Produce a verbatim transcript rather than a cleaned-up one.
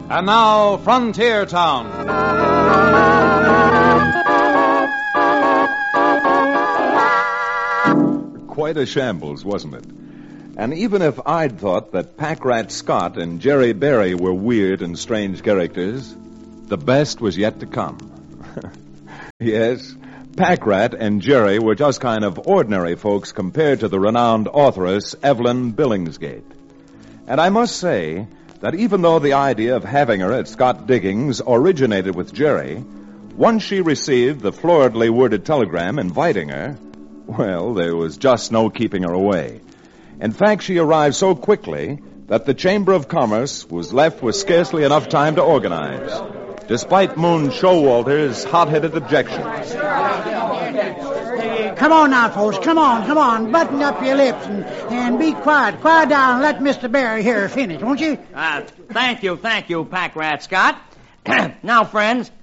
And now, Frontier Town. Quite a shambles, wasn't it? And even if I'd thought that Packrat Scott and Jerry Berry were weird and strange characters, the best was yet to come. Yes, Packrat and Jerry were just kind of ordinary folks compared to the renowned authoress Evelyn Billingsgate. And I must say that even though the idea of having her at Scott Diggings originated with Jerry, once she received the floridly worded telegram inviting her, well, there was just no keeping her away. In fact, she arrived so quickly that the Chamber of Commerce was left with scarcely enough time to organize, despite Moon Showalter's hot-headed objections. Come on now, folks. Come on, come on. Button up your lips and, and be quiet. Quiet down and let Mister Barry here finish, won't you? Uh, thank you, thank you, Packrat Scott. Now, friends,